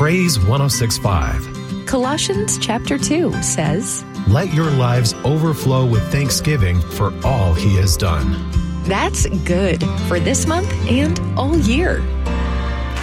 Praise 106.5. Colossians chapter 2 says, Let your lives overflow with thanksgiving for all he has done. That's good for this month and all year.